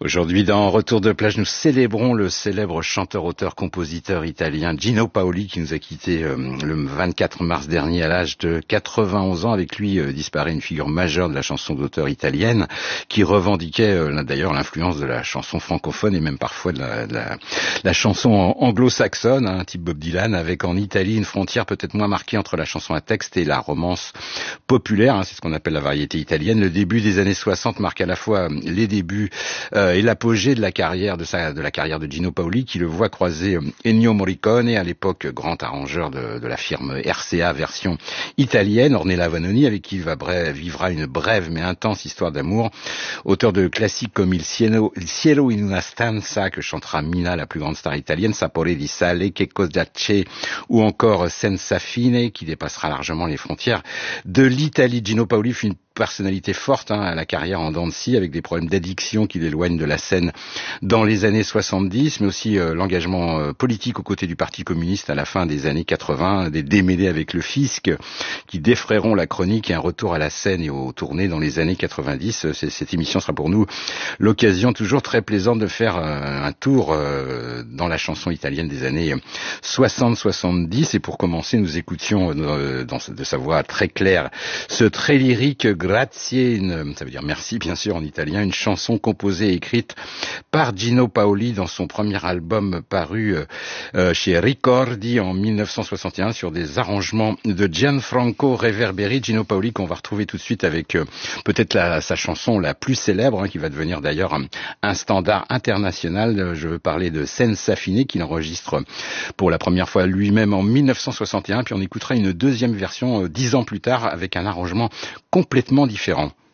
Aujourd'hui, dans Retour de plage, nous célébrons le célèbre chanteur, auteur, compositeur italien Gino Paoli qui nous a quittés le 24 mars dernier à l'âge de 91 ans. Avec lui disparaît une figure majeure de la chanson d'auteur italienne qui revendiquait d'ailleurs l'influence de la chanson francophone et même parfois de la chanson anglo-saxonne, un type Bob Dylan, avec en Italie une frontière peut-être moins marquée entre la chanson à texte et la romance populaire. C'est ce qu'on appelle la variété italienne. Le début des années 60 marque à la fois les débuts et l'apogée de la carrière de Gino Paoli, qui le voit croiser Ennio Morricone, à l'époque grand arrangeur de la firme RCA version italienne, Ornella Vanoni, avec qui il vivra une brève mais intense histoire d'amour. Auteur de classiques comme Il cielo in una stanza, que chantera Mina, la plus grande star italienne, Sapore di sale, Che cosa c'è, ou encore Senza fine, qui dépassera largement les frontières de l'Italie. Gino Paoli fut une personnalité forte à la carrière en dents de scie, avec des problèmes d'addiction qui l'éloignent de la scène dans les années 70, mais aussi l'engagement politique aux côtés du Parti communiste à la fin des années 80, des démêlés avec le fisc qui défrayeront la chronique et un retour à la scène et aux tournées dans les années 90. Cette émission sera pour nous l'occasion toujours très plaisante de faire un tour dans la chanson italienne des années 60-70, et pour commencer nous écoutions de sa voix très claire ce très lyrique Grazie, ça veut dire merci bien sûr en italien, une chanson composée et écrite par Gino Paoli dans son premier album paru chez Ricordi en 1961 sur des arrangements de Gianfranco Reverberi. Gino Paoli qu'on va retrouver tout de suite avec peut-être sa chanson la plus célèbre, qui va devenir d'ailleurs un standard international. Je veux parler de Senza fine, qu'il enregistre pour la première fois lui-même en 1961, puis on écoutera une deuxième version 10 ans plus tard avec un arrangement complètement différent.